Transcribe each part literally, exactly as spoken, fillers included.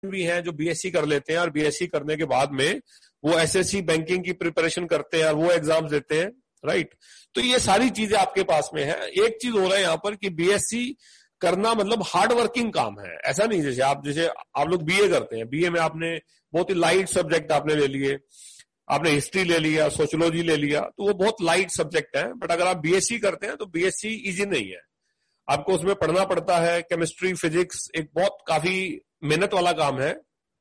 भी हैं जो बीएससी कर लेते हैं और बीएससी करने के बाद में वो एसएससी बैंकिंग की प्रिपरेशन करते हैं और वो एग्जाम्स देते हैं, राइट। तो ये सारी चीजें आपके पास में है। एक चीज हो रहा है यहाँ पर कि बीएससी करना मतलब हार्ड वर्किंग काम है, ऐसा नहीं जैसे आप जैसे आप लोग बीए करते हैं, बीए में आपने बहुत ही लाइट सब्जेक्ट आपने ले लिए, आपने हिस्ट्री ले लिया, सोशियोलॉजी ले लिया, तो वो बहुत लाइट सब्जेक्ट है। बट अगर आप बीएससी करते हैं तो बीएससी इजी नहीं है, आपको उसमें पढ़ना पड़ता है, केमिस्ट्री फिजिक्स एक बहुत काफी मेहनत वाला काम है।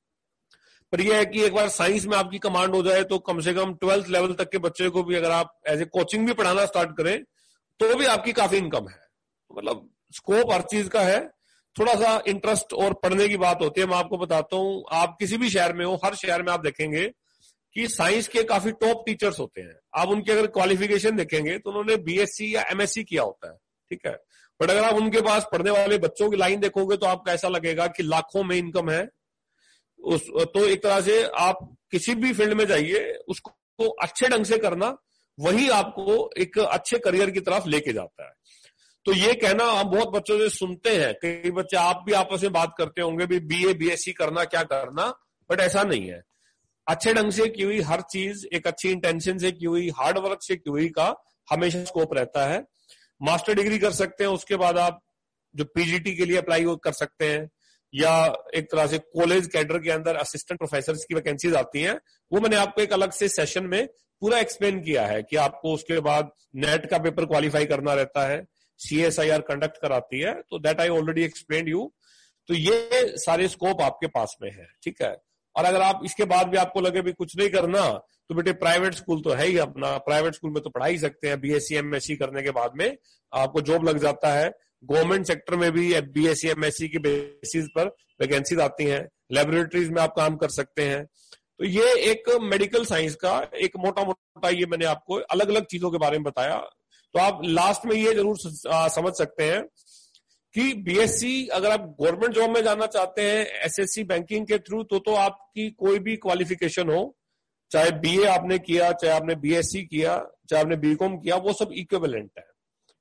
पर यह है कि एक बार साइंस में आपकी कमांड हो जाए तो कम से कम ट्वेल्थ लेवल तक के बच्चे को भी अगर आप एज ए कोचिंग भी पढ़ाना स्टार्ट करें तो भी आपकी काफी इनकम है। मतलब स्कोप हर चीज का है, थोड़ा सा इंटरेस्ट और पढ़ने की बात होती है। मैं आपको बताता हूं, आप किसी भी शहर में हो, हर शहर में आप देखेंगे कि साइंस के काफी टॉप टीचर्स होते हैं। आप उनकी अगर क्वालिफिकेशन देखेंगे तो उन्होंने बीएससी या एमएससी किया होता है, ठीक है। बट अगर आप उनके पास पढ़ने वाले बच्चों की लाइन देखोगे तो आपको ऐसा लगेगा कि लाखों में इनकम है उस। तो एक तरह से आप किसी भी फील्ड में जाइए, उसको अच्छे ढंग से करना वही आपको एक अच्छे करियर की तरफ लेके जाता है। तो ये कहना हम बहुत बच्चों से सुनते हैं, कई बच्चे आप भी आपस में बात करते होंगे भी बीए बीएससी करना क्या करना, बट ऐसा नहीं है। अच्छे ढंग से की हुई हर चीज, एक अच्छी इंटेंशन से की हुई, हार्ड वर्क से की हुई का हमेशा स्कोप रहता है। मास्टर डिग्री कर सकते हैं, उसके बाद आप जो पीजीटी के लिए अप्लाई कर सकते हैं, या एक तरह से कॉलेज कैडर के अंदर असिस्टेंट प्रोफेसर की वैकेंसीज आती हैं। वो मैंने आपको एक अलग से सेशन में पूरा एक्सप्लेन किया है कि आपको उसके बाद नेट का पेपर क्वालिफाई करना रहता है, सीएसआईआर कंडक्ट कराती है, तो that I already explain you. तो ये सारे स्कोप आपके पास में है, ठीक है। और अगर आप इसके बाद भी आपको लगे भी कुछ नहीं करना तो बेटे प्राइवेट स्कूल तो है ही अपना, प्राइवेट स्कूल में तो पढ़ा ही सकते हैं। बीएससी एमएससी करने के बाद में आपको जॉब लग जाता है। गवर्नमेंट सेक्टर में भी बीएससी एमएससी की बेसिस पर वैकेंसीज आती हैं, लेबोरेटरीज में आप काम कर सकते हैं। तो ये एक मेडिकल साइंस का एक मोटा मोटा ये मैंने आपको अलग अलग चीजों के बारे में बताया। तो आप लास्ट में ये जरूर समझ सकते हैं कि बीएससी अगर आप गवर्नमेंट जॉब में जाना चाहते हैं एसएससी बैंकिंग के थ्रू, तो तो आपकी कोई भी क्वालिफिकेशन हो, चाहे बीए आपने किया, चाहे आपने बीएससी किया, चाहे आपने बीकॉम किया, वो सब इक्विवेलेंट है।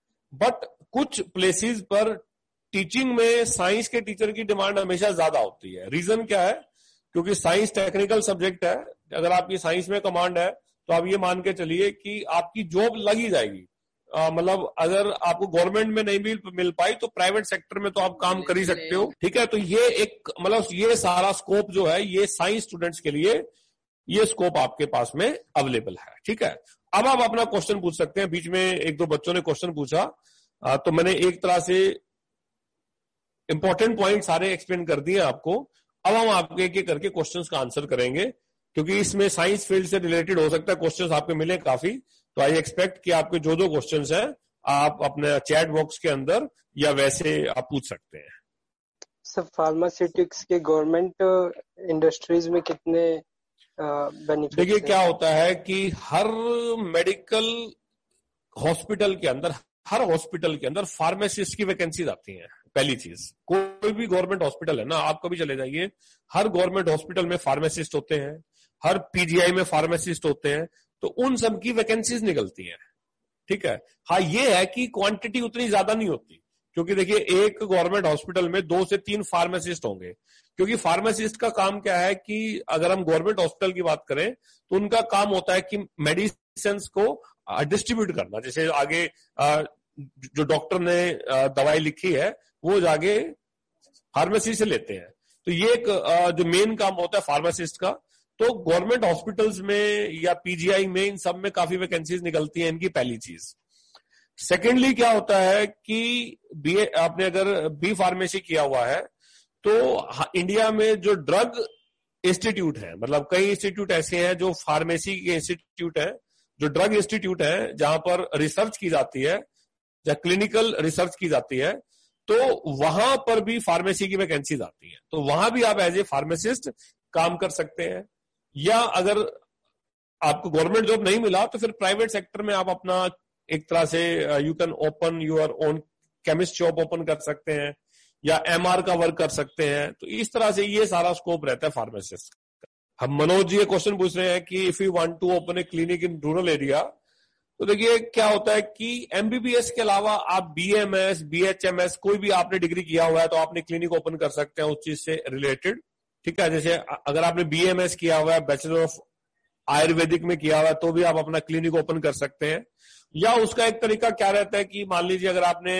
बट कुछ प्लेसेस पर टीचिंग में साइंस के टीचर की डिमांड हमेशा ज्यादा होती है। रीजन क्या है? क्योंकि साइंस टेक्निकल सब्जेक्ट है। अगर आपकी साइंस में कमांड है तो आप ये मान के चलिए कि आपकी जॉब लगी जाएगी। मतलब अगर आपको गवर्नमेंट में नहीं मिल, मिल पाई तो प्राइवेट सेक्टर में तो आप काम कर ही सकते हो, ठीक है। तो ये एक मतलब ये सारा स्कोप जो है ये साइंस स्टूडेंट्स के लिए ये स्कोप आपके पास में अवेलेबल है, ठीक है। अब आप अपना क्वेश्चन पूछ सकते हैं। बीच में एक दो बच्चों ने क्वेश्चन पूछा, तो मैंने एक तरह से इंपॉर्टेंट पॉइंट सारे एक्सप्लेन कर दिए आपको। अब हम आपके एक एक करके क्वेश्चंस का आंसर करेंगे, क्योंकि इसमें साइंस फील्ड से रिलेटेड हो सकता है क्वेश्चंस आपके मिले काफी। तो आई एक्सपेक्ट कि आपके जो जो क्वेश्चंस हैं आप अपने चैट बॉक्स के अंदर या वैसे आप पूछ सकते हैं। सर फार्मास्यूटिक्स के गवर्नमेंट इंडस्ट्रीज में कितने बेनिफिट? देखिए क्या होता है कि हर मेडिकल हॉस्पिटल के अंदर हर हॉस्पिटल के अंदर फार्मासिस्ट की वैकेंसीज आती हैं। पहली चीज, कोई भी गवर्नमेंट हॉस्पिटल है ना, आप कभी चले जाइए, हर गवर्नमेंट हॉस्पिटल में फार्मासिस्ट होते हैं, हर पीजीआई में फार्मासिस्ट होते हैं। तो उन सब की वैकेंसीज निकलती हैं, ठीक है। हाँ ये है कि क्वांटिटी उतनी ज्यादा नहीं होती, क्योंकि देखिए एक गवर्नमेंट हॉस्पिटल में दो से तीन फार्मासिस्ट होंगे। क्योंकि फार्मासिस्ट का काम क्या है कि अगर हम गवर्नमेंट हॉस्पिटल की बात करें तो उनका काम होता है कि मेडिसिन को डिस्ट्रीब्यूट करना। जैसे आगे जो डॉक्टर ने दवाई लिखी है वो जाके फार्मेसी से लेते हैं। तो ये एक जो मेन काम होता है फार्मासिस्ट का। तो गवर्नमेंट हॉस्पिटल्स में या पीजीआई में इन सब में काफी वैकेंसीज निकलती हैं, इनकी पहली चीज। सेकेंडली क्या होता है कि बी आपने अगर बी फार्मेसी किया हुआ है तो इंडिया में जो ड्रग इंस्टीट्यूट है, मतलब कई इंस्टीट्यूट ऐसे हैं जो फार्मेसी के इंस्टीट्यूट है, जो ड्रग इंस्टीट्यूट है, जहां पर रिसर्च की जाती है, जहां क्लिनिकल रिसर्च की जाती है, तो वहां पर भी फार्मेसी की वैकेंसीज आती है। तो वहां भी आप एज ए फार्मासिस्ट काम कर सकते हैं। या अगर आपको गवर्नमेंट जॉब नहीं मिला तो फिर प्राइवेट सेक्टर में आप अपना एक तरह से you can open your own chemist shop open कर सकते हैं, या एमआर का वर्क कर सकते हैं। तो इस तरह से ये सारा स्कोप रहता है फार्मासिस्ट। हम मनोज जी ये क्वेश्चन पूछ रहे हैं कि if you want to open A clinic in rural area, तो देखिए क्या होता है कि एमबीबीएस के अलावा आप बीएमएस, बीएचएमएस कोई भी आपने डिग्री किया हुआ है तो आपने क्लिनिक ओपन कर सकते हैं उस चीज से रिलेटेड। ठीक है। जैसे अगर आपने बीएमएस किया हुआ है, बैचलर ऑफ आयुर्वेदिक में किया हुआ है, तो भी आप अपना क्लिनिक ओपन कर सकते हैं। या उसका एक तरीका क्या रहता है कि मान लीजिए अगर आपने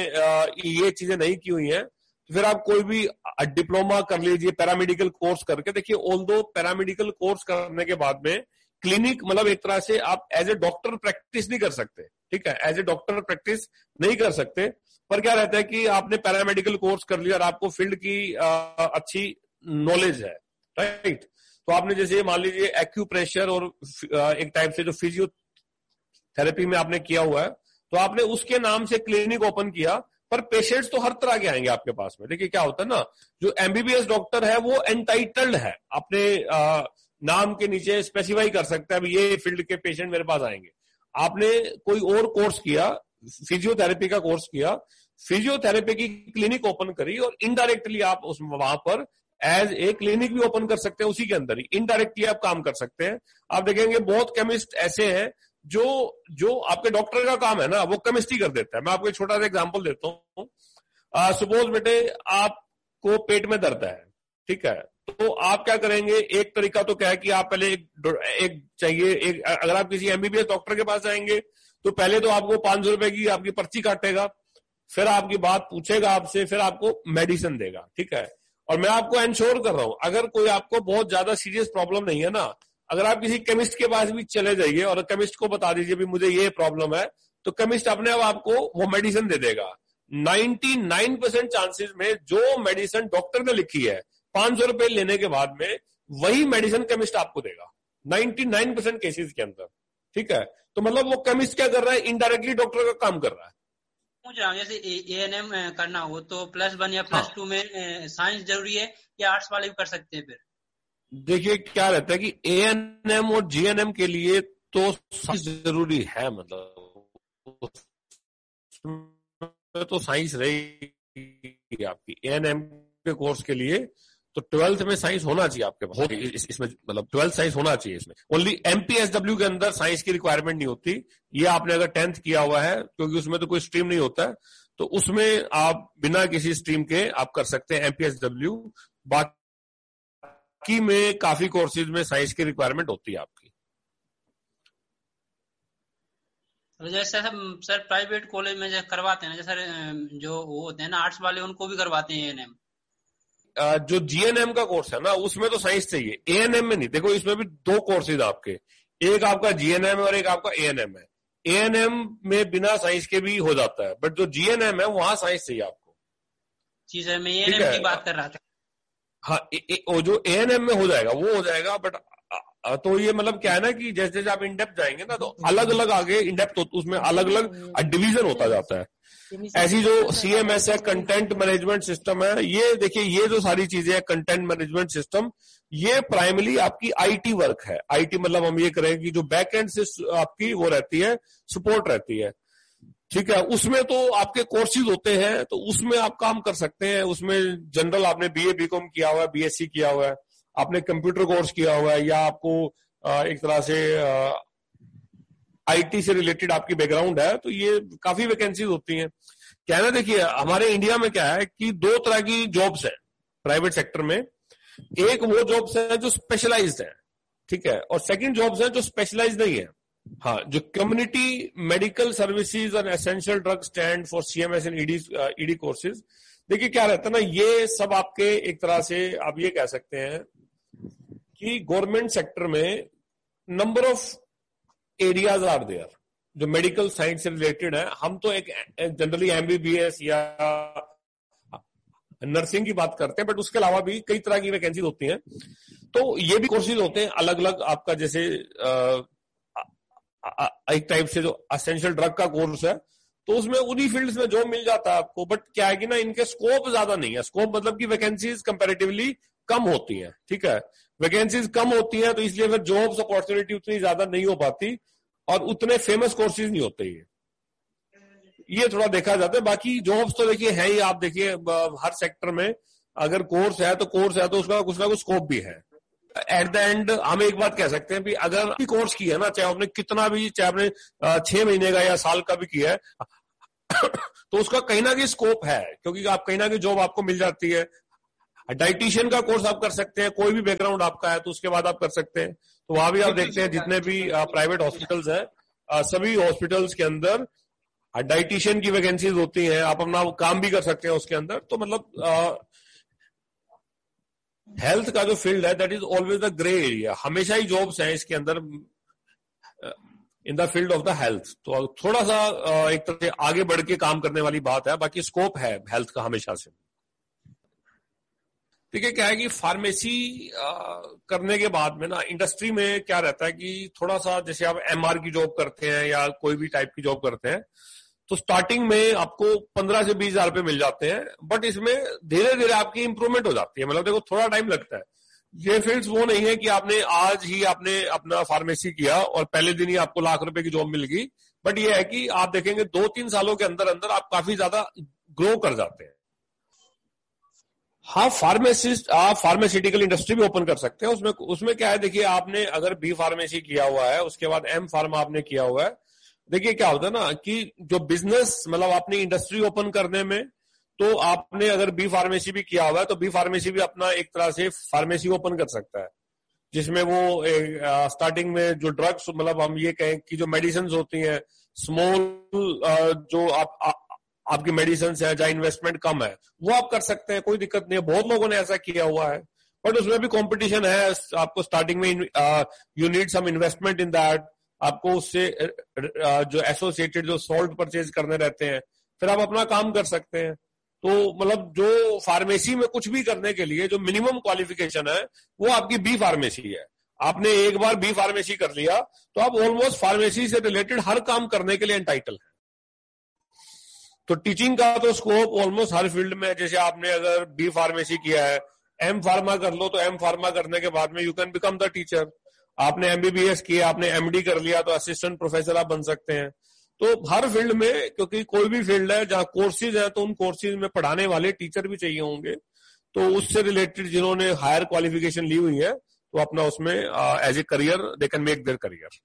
ये चीजें नहीं की हुई हैं तो फिर आप कोई भी डिप्लोमा कर लीजिए, पैरामेडिकल कोर्स करके। देखिए ऑल दो पैरामेडिकल कोर्स करने के बाद में क्लिनिक मतलब एक तरह से आप एज ए डॉक्टर प्रैक्टिस नहीं कर सकते, ठीक है, एज ए डॉक्टर प्रैक्टिस नहीं कर सकते। पर क्या रहता है कि आपने पैरामेडिकल कोर्स कर लिया और आपको फील्ड की आ, अच्छी नॉलेज है, राइट। तो आपने जैसे मान लीजिए एक्यूप्रेशर और एक टाइप से जो फिजियोथेरेपी में आपने किया हुआ है, तो आपने उसके नाम से क्लिनिक ओपन किया, पर पेशेंट्स तो हर तरह के आएंगे आपके पास में। देखिए क्या होता है ना, जो एमबीबीएस डॉक्टर है वो एंटाइटल्ड है, अपने आ, नाम के नीचे स्पेसिफाई कर सकता है ये फील्ड के पेशेंट मेरे पास आएंगे। आपने कोई और कोर्स किया, फिजियोथेरेपी का कोर्स किया, फिजियोथेरेपी की क्लिनिक ओपन करी और इनडायरेक्टली आप उस वहां पर एज ए क्लिनिक भी ओपन कर सकते हैं, उसी के अंदर ही इनडायरेक्टली आप काम कर सकते हैं। आप देखेंगे बहुत केमिस्ट ऐसे हैं जो जो आपके डॉक्टर का काम है ना वो केमिस्ट्री कर देता है। मैं आपको एक छोटा सा एग्जांपल देता हूँ। सपोज बेटे आपको पेट में दर्द है, ठीक है, तो आप क्या करेंगे, एक तरीका तो क्या है कि आप पहले एक, एक चाहिए एक, अगर आप किसी एमबीबीएस डॉक्टर के पास जाएंगे तो पहले तो आपको पांच सौ रुपए की आपकी पर्ची काटेगा, फिर आपकी बात पूछेगा आपसे, फिर आपको मेडिसिन देगा, ठीक है। और मैं आपको एंश्योर कर रहा हूं, अगर कोई आपको बहुत ज्यादा सीरियस प्रॉब्लम नहीं है ना, अगर आप किसी केमिस्ट के पास भी चले जाइए और केमिस्ट को बता दीजिए भी मुझे ये प्रॉब्लम है, तो केमिस्ट अपने आप आपको वो मेडिसिन दे देगा। निन्यानवे परसेंट चांसेस में जो मेडिसिन डॉक्टर ने लिखी है पांच सौ रुपए लेने के बाद में वही मेडिसिन केमिस्ट आपको देगा, निन्यानवे परसेंट केसेस के अंदर, ठीक है। तो मतलब वो केमिस्ट क्या कर रहा है, इनडायरेक्टली डॉक्टर का काम कर रहा है। पूछ रहा हूँ जैसे ए एन एम करना हो तो प्लस वन या प्लस टू में साइंस जरूरी है या आर्ट्स वाले भी कर सकते हैं? फिर देखिए क्या रहता है कि ए एन एम और जी एन एम के लिए तो साइंस जरूरी है, मतलब तो साइंस रहेगी आपकी। ए एन एम के कोर्स के लिए तो ट्वेल्थ में साइंस होना चाहिए आपके पास, इस, इसमें मतलब ट्वेल्थ साइंस होना चाहिए इसमें। ओनली एमपीएसडब्ल्यू के अंदर साइंस की रिक्वायरमेंट नहीं होती। ये आपने अगर टेंथ किया हुआ है, क्योंकि उसमें तो कोई स्ट्रीम नहीं होता है, तो उसमें आप बिना किसी स्ट्रीम के आप कर सकते हैं एमपीएसडब्ल्यू। बाकी में काफी कोर्सेज में साइंस की रिक्वायरमेंट होती है आपकी। जैसे सर प्राइवेट कॉलेज में जो करवाते हैं ना, जैसे जो वो होते हैं ना आर्ट्स वाले, उनको भी करवाते हैं एएनएम। जो जीएनएम का कोर्स है ना उसमें तो साइंस चाहिए, एएनएम में नहीं। देखो इसमें भी दो कोर्सेज आपके, एक आपका जीएनएम है और एक आपका एएनएम है। एएनएम में बिना साइंस के भी हो जाता है, बट जो जीएनएम है वहां साइंस चाहिए आपको। जी सर, मैं एएनएम की बात कर रहा था। हाँ, ए, ए, वो जो एएनएम में हो जाएगा वो हो जाएगा, बट तो ये मतलब क्या है ना कि जैसे जैसे आप इनडेप्थ जाएंगे ना तो अलग अलग आगे इनडेप्थ उसमें अलग अलग डिवीजन होता जाता है। ऐसी जो सीएमएस है, कंटेंट मैनेजमेंट सिस्टम है, ये देखिए ये जो सारी चीजें हैं कंटेंट मैनेजमेंट सिस्टम, ये प्राइमरी आपकी आईटी वर्क है। आईटी मतलब हम ये करें कि जो बैक एंड से आपकी वो रहती है, सपोर्ट रहती है, ठीक है। उसमें तो आपके कोर्सेज होते हैं, तो उसमें आप काम कर सकते हैं। उसमें जनरल आपने बीए बीकॉम किया हुआ है, बीएससी किया हुआ है, आपने कंप्यूटर कोर्स किया हुआ है, या आपको एक तरह से आईटी से रिलेटेड आपकी बैकग्राउंड है, तो ये काफी वैकेंसीज होती हैं। क्या है ना, देखिए हमारे इंडिया में क्या है कि दो तरह की जॉब्स हैं प्राइवेट सेक्टर में। एक वो जॉब्स है जो स्पेशलाइज्ड है, ठीक है, और सेकंड जॉब्स है जो स्पेशलाइज्ड नहीं है। हाँ, जो कम्युनिटी मेडिकल सर्विसेज और essential drug stand for CMS and ED ED courses. देखिए क्या रहता है ना, ये सब आपके एक तरह से आप ये कह सकते हैं कि गवर्नमेंट सेक्टर में number of areas are there जो मेडिकल साइंस से रिलेटेड है। हम तो एक जनरली एमबीबीएस या नर्सिंग की बात करते हैं, बट उसके अलावा भी कई तरह की वैकेंसीज होती हैं। तो ये भी कोर्सेज होते हैं अलग अलग आपका, जैसे आ, आ, एक टाइप से जो एसेंशियल ड्रग का कोर्स है, तो उसमें उन्हीं फील्ड्स में जॉब मिल जाता है आपको। बट क्या है कि ना, इनके स्कोप ज्यादा नहीं है। स्कोप मतलब कि वैकेंसीज कंपैरेटिवली कम होती हैं, ठीक है, वैकेंसीज कम होती हैं, तो इसलिए फिर जॉब्स अपॉर्चुनिटी उतनी ज्यादा नहीं हो पाती और उतने फेमस कोर्सेज नहीं होते। ये ये थोड़ा देखा जाता है। बाकी जॉब्स तो देखिए है ही, आप देखिए हर सेक्टर में अगर कोर्स है तो कोर्स है तो उसका कुछ ना कुछ स्कोप भी है। एट द एंड हम एक बात कह सकते हैं भी अगर भी कोर्स किया है ना, चाहे आपने कितना भी, चाहे आपने छह महीने का या साल का भी किया है तो उसका कहीं ना कहीं स्कोप है, क्योंकि आप कहीं ना कहीं जॉब आपको मिल जाती है। डाइटिशियन का कोर्स आप कर सकते हैं, कोई भी बैकग्राउंड आपका है तो उसके बाद आप कर सकते हैं। तो वहां भी आप देखते हैं जितने भी प्राइवेट हॉस्पिटल्स हैं सभी हॉस्पिटल्स के अंदर डाइटिशियन की वैकेंसीज होती हैं, आप अपना काम भी कर सकते हैं उसके अंदर। तो मतलब हेल्थ का जो फील्ड है that is always the grey area, हमेशा ही जॉब्स हैं इसके अंदर in the field of the health. तो थोड़ा सा एक तरह से आगे बढ़ के काम करने वाली बात है, बाकी स्कोप है हेल्थ का हमेशा से। ठीक है, क्या है कि फार्मेसी करने के बाद में ना इंडस्ट्री में क्या रहता है कि थोड़ा सा जैसे आप एमआर की जॉब करते हैं या कोई भी टाइप की जॉब करते हैं तो स्टार्टिंग में आपको पंद्रह से बीस हजार रुपए मिल जाते हैं, बट इसमें धीरे धीरे आपकी इंप्रूवमेंट हो जाती है। मतलब देखो थोड़ा टाइम लगता है, ये फील्ड्स वो नहीं है कि आपने आज ही आपने अपना फार्मेसी किया और पहले दिन ही आपको लाख रुपए की जॉब मिल गई, बट ये है कि आप देखेंगे दो तीन सालों के अंदर अंदर आप काफी ज्यादा ग्रो कर जाते हैं। हाँ, फार्मेसिस्ट आप फार्मास्यूटिकल इंडस्ट्री भी ओपन कर सकते हैं। उसमें उसमें क्या है, देखिए आपने अगर बी फार्मेसी किया हुआ है उसके बाद एम फार्मा आपने किया हुआ है, देखिए क्या होता है ना कि जो बिजनेस मतलब आपने इंडस्ट्री ओपन करने में तो आपने अगर बी फार्मेसी भी किया हुआ है तो बी फार्मेसी भी अपना एक तरह से फार्मेसी ओपन कर सकता है, जिसमें वो स्टार्टिंग में जो ड्रग्स मतलब हम ये कहें कि जो मेडिसिन होती हैं स्मॉल जो आप आ, आपकी मेडिसिन है जहाँ इन्वेस्टमेंट कम है वो आप कर सकते हैं, कोई दिक्कत नहीं है। बहुत लोगों ने ऐसा किया हुआ है, बट उसमें भी कंपटीशन है। आपको स्टार्टिंग में you need some investment in that, आपको उससे जो एसोसिएटेड जो सॉल्ट परचेज करने रहते हैं, फिर आप अपना काम कर सकते हैं। तो मतलब जो फार्मेसी में कुछ भी करने के लिए जो मिनिमम क्वालिफिकेशन है वो आपकी बी फार्मेसी है। आपने एक बार बी फार्मेसी कर लिया तो आप ऑलमोस्ट फार्मेसी से रिलेटेड हर काम करने के लिए एंटाइटल है। तो टीचिंग का तो स्कोप ऑलमोस्ट हर फील्ड में, जैसे आपने अगर बी फार्मेसी किया है एम फार्मा कर लो तो एम फार्मा करने के बाद में you can become the teacher. आपने एमबीबीएस किया, आपने एमडी कर लिया तो असिस्टेंट प्रोफेसर आप बन सकते हैं। तो हर फील्ड में, क्योंकि कोई भी फील्ड है जहां कोर्सेज है तो उन कोर्सेज में पढ़ाने वाले टीचर भी चाहिए होंगे, तो उससे रिलेटेड जिन्होंने हायर क्वालिफिकेशन ली हुई है तो अपना उसमें as a career they can make their career.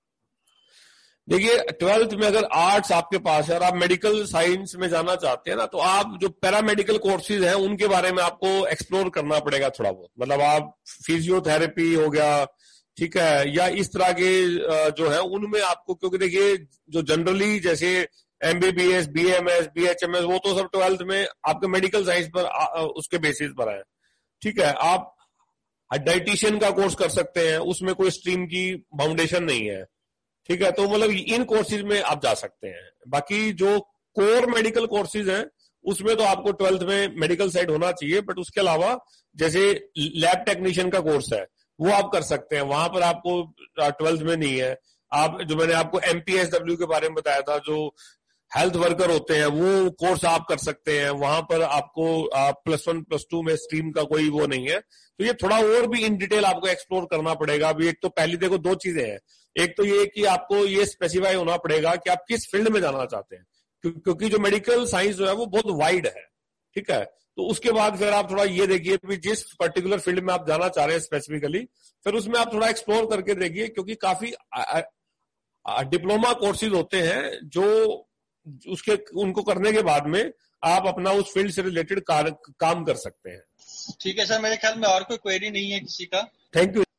देखिए ट्वेल्थ में अगर आर्ट्स आपके पास है और आप मेडिकल साइंस में जाना चाहते हैं ना तो आप जो पैरामेडिकल कोर्सेज हैं उनके बारे में आपको एक्सप्लोर करना पड़ेगा थोड़ा बहुत। मतलब आप फिजियोथेरेपी हो गया, ठीक है, या इस तरह के जो है उनमें आपको, क्योंकि देखिए जो जनरली जैसे एमबीबीएस, बीएमएस, बीएचएमएस वो तो सब ट्वेल्थ में आपके मेडिकल साइंस पर उसके बेसिस पर है। ठीक है, आप डाइटिशियन का कोर्स कर सकते हैं, उसमें कोई स्ट्रीम की फाउंडेशन नहीं है। ठीक है, तो मतलब इन कोर्सेज में आप जा सकते हैं। बाकी जो कोर मेडिकल कोर्सेज हैं उसमें तो आपको ट्वेल्थ में मेडिकल साइड होना चाहिए, बट उसके अलावा जैसे लैब टेक्नीशियन का कोर्स है वो आप कर सकते हैं, वहां पर आपको ट्वेल्थ में नहीं है। आप जो मैंने आपको एमपीएसडब्ल्यू के बारे में बताया था, जो हेल्थ वर्कर होते हैं वो कोर्स आप कर सकते हैं, वहां पर आपको प्लस वन प्लस टू में स्ट्रीम का कोई वो नहीं है। तो ये थोड़ा और भी इन डिटेल आपको एक्सप्लोर करना पड़ेगा। अभी एक तो पहली देखो दो चीजें हैं, एक तो ये कि आपको ये स्पेसिफाई होना पड़ेगा कि आप किस फील्ड में जाना चाहते हैं, क्योंकि जो मेडिकल साइंस जो है वो बहुत वाइड है। ठीक है, तो उसके बाद फिर आप थोड़ा ये देखिए कि जिस पर्टिकुलर फील्ड में आप जाना चाह रहे हैं स्पेसिफिकली, फिर उसमें आप थोड़ा एक्सप्लोर करके देखिए, क्योंकि काफी डिप्लोमा कोर्सेज होते हैं जो उसके उनको करने के बाद में आप अपना उस फील्ड से रिलेटेड काम कर सकते हैं। ठीक है सर, मेरे ख्याल में और कोई क्वेरी नहीं है किसी का। Thank you.